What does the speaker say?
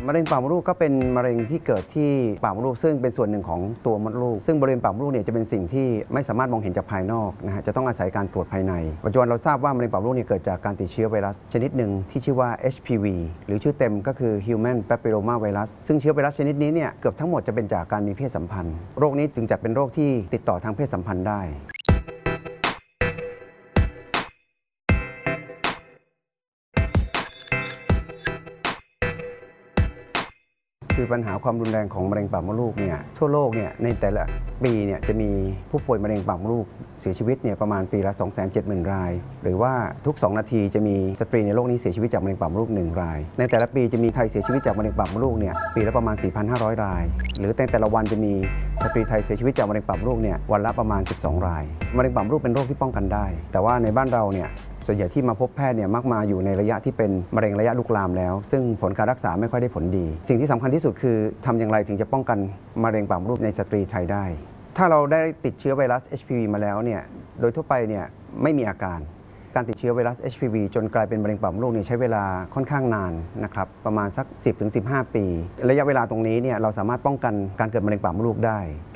มะเร็งปากมดลูกก็เป็นมะเร็งที่เกิดที่ปากมดลูกซึ่งเป็นส่วนหนึ่งของตัวมดลูกซึ่งบริเวณปากมดลูกเนี่ยจะเป็นสิ่งที่ไม่สามารถมองเห็นจากภายนอกนะฮะจะต้องอาศัยการตรวจภายในปัจจุบันเราทราบว่ามะเร็งปากมดลูกเนี่ยเกิดจากการติดเชื้อไวรัสชนิดหนึ่งที่ชื่อว่า HPV หรือชื่อเต็มก็คือ Human Papilloma Virus ซึ่งเชื้อไวรัสชนิดนี้เนี่ยเกือบทั้งหมดจะเป็นจากการมีเพศสัมพันธ์โรคนี้จึงจัดเป็นโรคที่ติดต่อทางเพศสัมพันธ์ได้คือปัญหาความรุนแรงของมะเร็งปากมดลูกเนี่ยทั่วโลกเนี่ยในแต่ละปีเนี่ยจะมีผู้ป่วยมะเร็งปากมดลูกเสียชีวิตเนี่ยประมาณปีละ 270,000 รายหรือว่าทุก2นาทีจะมีสตรีในโลกนี้เสียชีวิตจากมะเร็งปากมดลูก1รายในแต่ละปีจะมีไทยเสียชีวิตจากมะเร็งปากมดลูกเนี่ยปีละประมาณ 4,500 รายหรือในแต่ละวันจะมีสตรีไทยเสียชีวิตจากมะเร็งปากมดลูกเนี่ยวันละประมาณ12รายมะเร็งปากมดลูกเป็นโรคที่ป้องกันได้แต่ว่าในบ้านเราเนี่ยส่วนใหญ่ที่มาพบแพทย์เนี่ยมักมาอยู่ในระยะที่เป็นมะเร็งระยะลุกลามแล้วซึ่งผลการรักษาไม่ค่อยได้ผลดีสิ่งที่สำคัญที่สุดคือทำอย่างไรถึงจะป้องกันมะเร็งปากมดลูกในสตรีไทยได้ถ้าเราได้ติดเชื้อไวรัส HPV มาแล้วเนี่ยโดยทั่วไปเนี่ยไม่มีอาการติดเชื้อไวรัส HPV จนกลายเป็นมะเร็งปากมดลูกใช้เวลาค่อนข้างนานนะครับประมาณสัก 10-15 ปีระยะเวลาตรงนี้เนี่ยเราสามารถป้องกันการเกิดมะเร็งปากมดลูกได้